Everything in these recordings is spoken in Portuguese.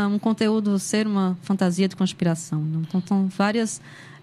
um conteúdo ser uma fantasia de conspiração. Não? Então, vários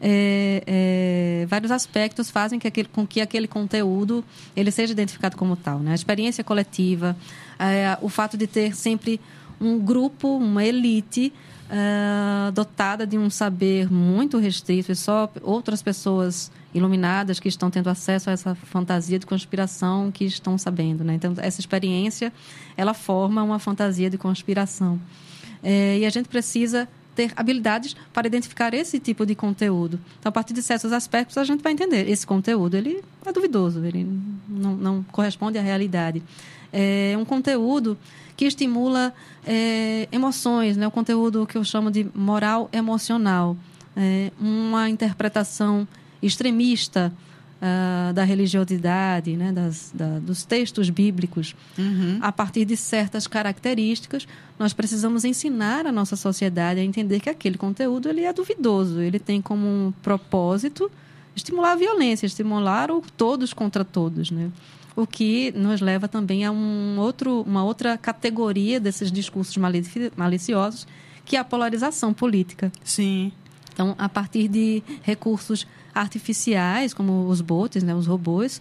aspectos fazem com que aquele conteúdo ele seja identificado como tal, né? A experiência coletiva, o fato de ter sempre um grupo, uma elite dotada de um saber muito restrito e só outras pessoas iluminadas que estão tendo acesso a essa fantasia de conspiração que estão sabendo, né? Então, essa experiência, ela forma uma fantasia de conspiração. E a gente precisa ter habilidades para identificar esse tipo de conteúdo. Então, a partir de certos aspectos, a gente vai entender. Esse conteúdo, ele é duvidoso, ele não corresponde à realidade. É um conteúdo que estimula emoções, né? Um conteúdo que eu chamo de moral emocional. Uma interpretação extremista da religiosidade, né? Dos textos bíblicos. Uhum. A partir de certas características, nós precisamos ensinar a nossa sociedade a entender que aquele conteúdo ele é duvidoso. Ele tem como um propósito estimular a violência, estimular o todos contra todos, né? O que nos leva também a uma outra categoria desses discursos maliciosos, que é a polarização política. Sim. Então, a partir de recursos artificiais, como os bots, né, os robôs,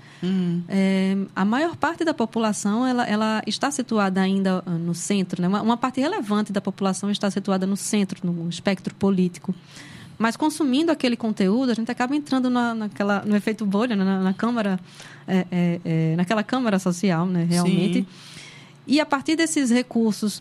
a maior parte da população ela está situada ainda no centro, né? Uma parte relevante da população está situada no centro, no espectro político. Mas consumindo aquele conteúdo, a gente acaba entrando no efeito bolha, né? Na câmara, naquela câmara social, né? Realmente. Sim. E a partir desses recursos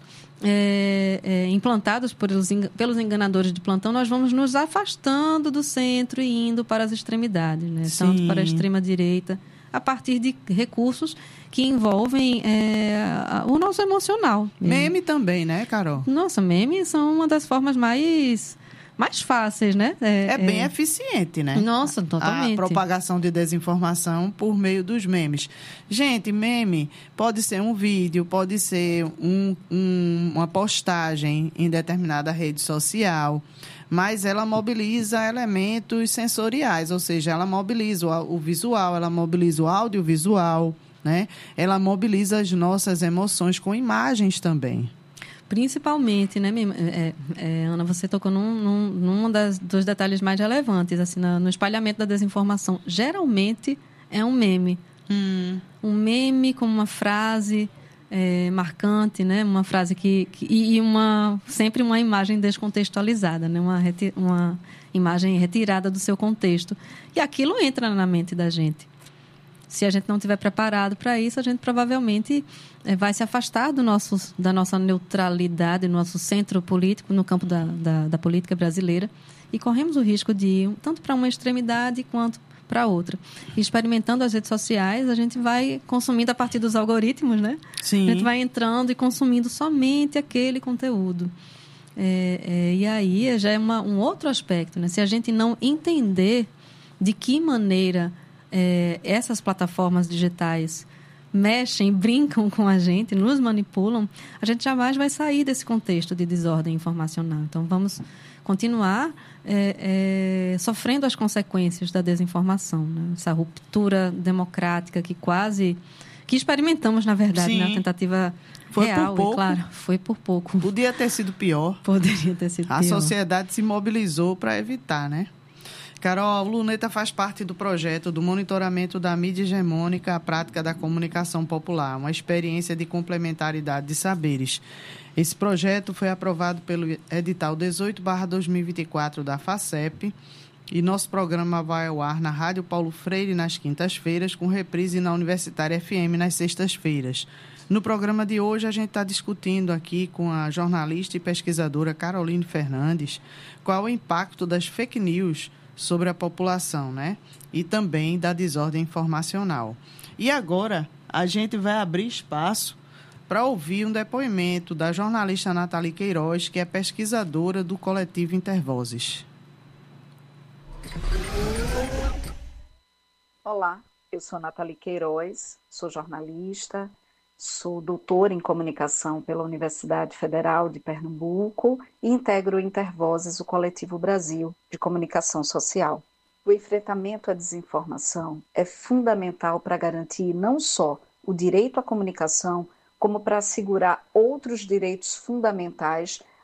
implantados pelos enganadores de plantão, nós vamos nos afastando do centro e indo para as extremidades, né? Tanto para a extrema-direita, a partir de recursos que envolvem o nosso emocional. Meme também, né, Carol? Nossa, memes são uma das formas mais fáceis, né? Bem eficiente, né? Nossa, totalmente. A propagação de desinformação por meio dos memes. Gente, meme pode ser um vídeo, pode ser uma postagem em determinada rede social, mas ela mobiliza elementos sensoriais, ou seja, ela mobiliza o visual, ela mobiliza o audiovisual, né? Ela mobiliza as nossas emoções com imagens também. Principalmente, né, Ana, você tocou num dos detalhes mais relevantes, assim, no espalhamento da desinformação. Geralmente é um meme. Um meme com uma frase marcante, né? Uma frase e sempre uma imagem descontextualizada, né? Uma imagem retirada do seu contexto. E aquilo entra na mente da gente. Se a gente não estiver preparado para isso, a gente provavelmente vai se afastar da nossa neutralidade, do nosso centro político, no campo da política brasileira, e corremos o risco de ir tanto para uma extremidade quanto para outra. E experimentando as redes sociais, a gente vai consumindo a partir dos algoritmos, né? Sim. A gente vai entrando e consumindo somente aquele conteúdo. E aí já é um outro aspecto, né? Se a gente não entender de que maneira essas plataformas digitais mexem, brincam com a gente, nos manipulam, a gente jamais vai sair desse contexto de desordem informacional. Então, vamos continuar sofrendo as consequências da desinformação, né? Essa ruptura democrática que experimentamos, na verdade, na tentativa real. Por pouco. E, claro, foi por pouco. Podia ter sido pior. Poderia ter sido pior. A sociedade se mobilizou para evitar, né? Carol, Luneta faz parte do projeto do monitoramento da mídia hegemônica à prática da comunicação popular, uma experiência de complementaridade de saberes. Esse projeto foi aprovado pelo edital 18/2024 da FACEP e nosso programa vai ao ar na Rádio Paulo Freire nas quintas-feiras, com reprise na Universitária FM nas sextas-feiras. No programa de hoje, a gente está discutindo aqui com a jornalista e pesquisadora Caroline Fernandes qual o impacto das fake news sobre a população, né? E também da desordem informacional. E agora a gente vai abrir espaço para ouvir um depoimento da jornalista Nathalie Queiroz, que é pesquisadora do coletivo Intervozes. Olá, eu sou Nathalie Queiroz, sou jornalista, sou doutora em comunicação pela Universidade Federal de Pernambuco e integro o Intervozes, o Coletivo Brasil de Comunicação Social. O enfrentamento à desinformação é fundamental para garantir não só o direito à comunicação, como para assegurar outros direitos fundamentais